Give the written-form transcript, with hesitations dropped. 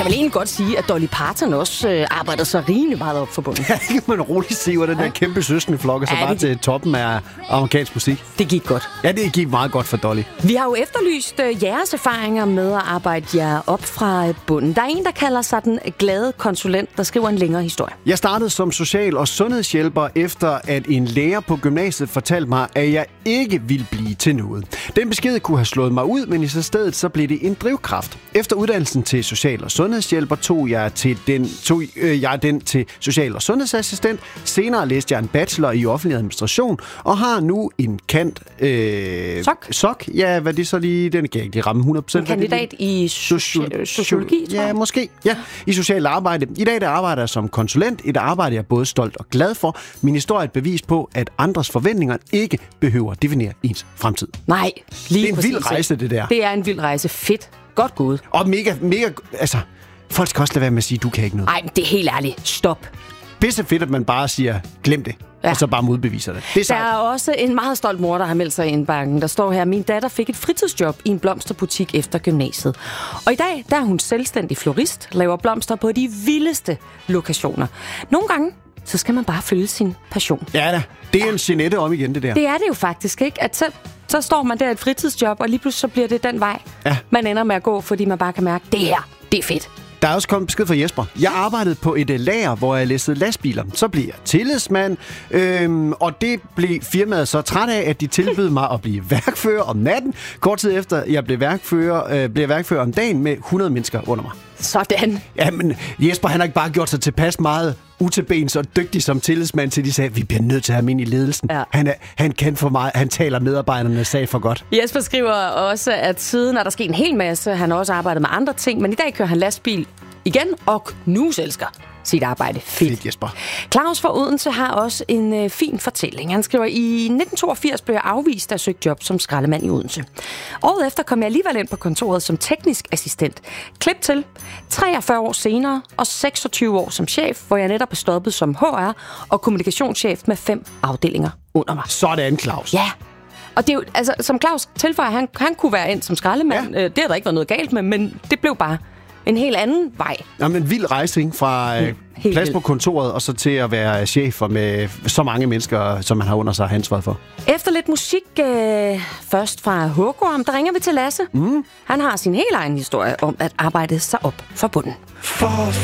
kan vel egentlig godt sige, at Dolly Parton også arbejder så rimelig meget op for bunden. Ja, det kan man roligt sige, hvor den der kæmpe søskendeflok er så bare til toppen af amerikansk musik. Det gik godt. Ja, det gik meget godt for Dolly. Vi har jo efterlyst jeres erfaringer med at arbejde jer op fra bunden. Der er en, der kalder sig den glade konsulent, der skriver en længere historie. Jeg startede som social- og sundhedshjælper, efter at en lærer på gymnasiet fortalte mig, at jeg ikke ville blive til noget. Den besked kunne have slået mig ud, men i stedet så blev det en drivkraft. Efter uddannelsen til social- og sundhedshjælper tog jeg den til social- og sundhedsassistent. Senere læste jeg en bachelor i offentlig administration og har nu en kant... Sok? Ja, hvad det så lige... Den kan jeg ikke lige ramme 100%. En kandidat i sociologi, tror jeg. Ja, måske. Ja, i socialt arbejde. I dag der arbejder jeg som konsulent. Et arbejde, jeg er både stolt og glad for. Min historie er et bevis på, at andres forventninger ikke behøver at definere ens fremtid. Nej, lige det er en vild rejse, det der. Det er en vild rejse. Fedt. Godt gået. Og mega... Altså, folk skal også lade være med at sige, du kan ikke noget. Nej, det er helt ærligt. Stop. Pisse fedt, at man bare siger, glem det. Ja. Og så bare modbeviser det. Det er der er også en meget stolt mor, der har meldt sig i indbakken. Der står her, min datter fik et fritidsjob i en blomsterbutik efter gymnasiet. Og i dag, der er hun selvstændig florist, laver blomster på de vildeste lokationer. Nogle gange, så skal man bare følge sin passion. Ja da, det er en Jeanette om igen, det der. Det er det jo faktisk, ikke? At så står man der i et fritidsjob, og lige pludselig så bliver det den vej, man ender med at gå, fordi man bare kan mærke, det her, det er fedt. Der er også kommet besked fra Jesper. Jeg arbejdede på et lager, hvor jeg læssede lastbiler. Så blev jeg tillidsmand, og det blev firmaet så træt af, at de tilbød mig at blive værkfører om natten. Kort tid efter, jeg blev værkfører om dagen med 100 mennesker under mig. Sådan. Jamen, Jesper, han har ikke bare gjort sig tilpas meget utilbens og dygtig som tillidsmand, til de sagde, at vi bliver nødt til at have ham ind i ledelsen. Ja. Han kan for meget. Han taler medarbejdernes sag for godt. Jesper skriver også, at siden er der sket en hel masse. Han har også arbejdet med andre ting, men i dag kører han lastbil igen og knuselsker sit arbejde. Fedt, Jesper. Claus fra Odense har også en fin fortælling. Han skriver, i 1982 blev jeg afvist at søge job som skraldemand i Odense. Året efter kom jeg alligevel ind på kontoret som teknisk assistent. Klip til 43 år senere og 26 år som chef, hvor jeg netop er stoppet som HR og kommunikationschef med 5 afdelinger under mig. Sådan, Claus. Ja. Og det er jo, altså, som Claus tilføjer, han kunne være ind som skraldemand. Ja. Det har der ikke været noget galt med, men det blev bare en helt anden vej. Jamen, en vild rejse, ikke? Fra plads på kontoret, og så til at være chef med så mange mennesker, som man har under sig ansvaret for. Efter lidt musik, først fra Hågorm, der ringer vi til Lasse. Han har sin helt egen historie om at arbejde sig op fra bunden.